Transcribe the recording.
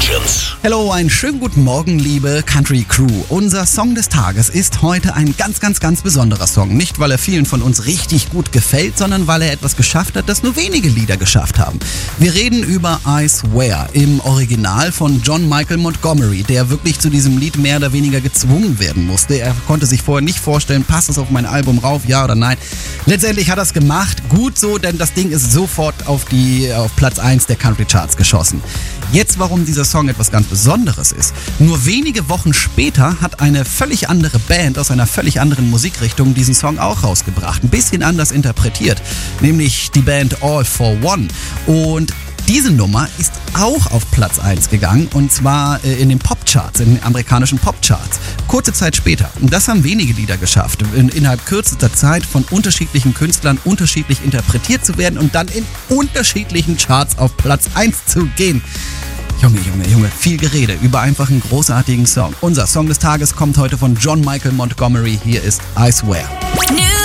Legends. Hello, einen schönen guten Morgen, liebe Country Crew. Unser Song des Tages ist heute ein ganz besonderer Song. Nicht, weil er vielen von uns richtig gut gefällt, sondern weil er etwas geschafft hat, das nur wenige Lieder geschafft haben. Wir reden über I Swear im Original von John Michael Montgomery, der wirklich zu diesem Lied mehr oder weniger gezwungen werden musste. Er konnte sich vorher nicht vorstellen, passt es auf mein Album rauf, ja oder nein. Letztendlich hat er es gemacht, gut so, denn das Ding ist sofort auf Platz 1 der Country Charts geschossen. Jetzt, warum dieser Song etwas ganz Besonderes ist. Nur wenige Wochen später hat eine völlig andere Band aus einer völlig anderen Musikrichtung diesen Song auch rausgebracht. Ein bisschen anders interpretiert, nämlich die Band All for One. Und diese Nummer ist auch auf Platz 1 gegangen, und zwar in den Popcharts, in den amerikanischen Popcharts. Kurze Zeit später. Und das haben wenige Lieder geschafft, innerhalb kürzester Zeit von unterschiedlichen Künstlern unterschiedlich interpretiert zu werden und dann in unterschiedlichen Charts auf Platz 1 zu gehen. Junge, viel Gerede über einfach einen großartigen Song. Unser Song des Tages kommt heute von John Michael Montgomery. Hier ist I Swear.